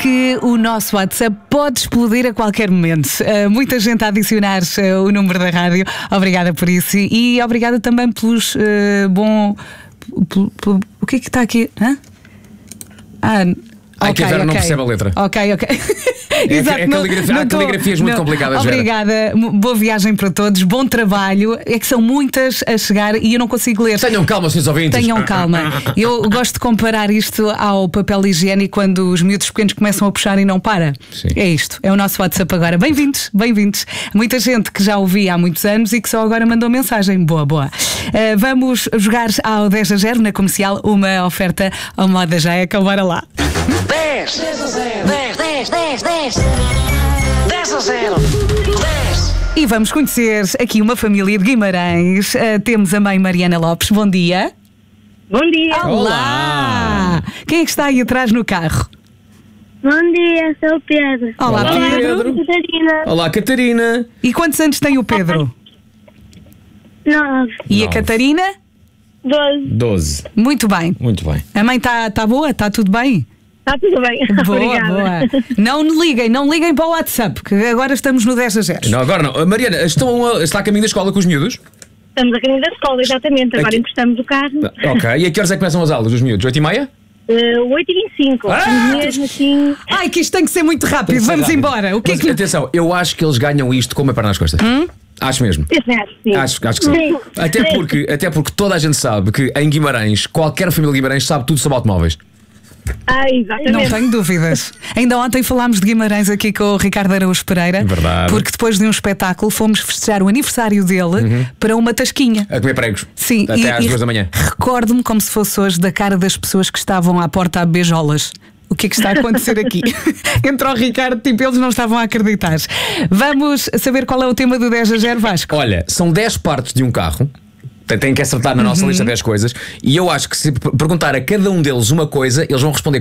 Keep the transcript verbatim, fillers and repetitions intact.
que o nosso WhatsApp pode explodir a qualquer momento. Uh, muita gente a adicionar uh, o número da rádio. Obrigada por isso e obrigada também pelos uh, bom. Pel, pel, o que é que está aqui? Hã? Ah, Ai, okay, que a Vera okay. não percebe a letra. Ok, ok. É, Exato, é não, caligrafia, não há tô, caligrafias muito não, complicadas. Obrigada, Vera. boa viagem para todos, bom trabalho. É que são muitas a chegar e eu não consigo ler. Tenham calma, senhores ouvintes. Tenham calma. Eu gosto de comparar isto ao papel higiênico quando os miúdos pequenos começam a puxar e não para. Sim. É isto, é o nosso WhatsApp agora. Bem-vindos, bem-vindos. Muita gente que já ouvia há muitos anos e que só agora mandou mensagem. Boa, boa. Uh, vamos jogar ao dez a zero na comercial, uma oferta ao Moda Jaeca. Bora lá. dez, dez a zero, dez, dez, dez, dez, dez a zero, dez. E vamos conhecer aqui uma família de Guimarães. Uh, temos a mãe Mariana Lopes. Bom dia. Bom dia. Olá. Olá. Quem é que está aí atrás no carro? Bom dia, sou o Pedro. Olá, Olá, Pedro. Pedro. Catarina. Olá, Catarina. E quantos anos tem o Pedro? Nove. E a Nove. Catarina? Doze. Doze. Muito bem. Muito bem. A mãe está tá boa? Está tudo bem? Está tudo bem. Boa, Obrigada. boa. Não liguem, não liguem para o WhatsApp, que agora estamos no dez a zero. Não, agora não. Mariana, estão a, está a caminho da escola com os miúdos? Estamos a caminho da escola, exatamente. Agora Aqui. encostamos o carro. Ok. E a que horas é que começam as aulas dos miúdos? Oito e meia? Uh, oito e vinte e cinco. Ah! Mesmo assim. Ai, que isto tem que ser muito rápido. Vamos Rápido. embora. O que é Mas, que... atenção, eu acho que eles ganham isto com uma perna nas costas. Acho mesmo. Exato, sim. Acho, acho que sim. Sim. Até Sim. porque, até porque toda a gente sabe que em Guimarães, qualquer família de Guimarães sabe tudo sobre automóveis. Ah, exatamente. Não tenho dúvidas. Ainda ontem falámos de Guimarães aqui com o Ricardo Araújo Pereira. Verdade. Porque depois de um espetáculo fomos festejar o aniversário dele para uma tasquinha. A comer pregos. Sim, Até e, às e duas da manhã. recordo-me como se fosse hoje da cara das pessoas que estavam à porta a beijolas. O que é que está a acontecer aqui? Entre o Ricardo, tipo, eles não estavam a acreditar. Vamos saber qual é o tema do dez a zero, Vasco. Olha, são dez partes de um carro. Tem- Tem que acertar na nossa lista dez coisas. E eu acho que se p- perguntar a cada um deles uma coisa, eles vão responder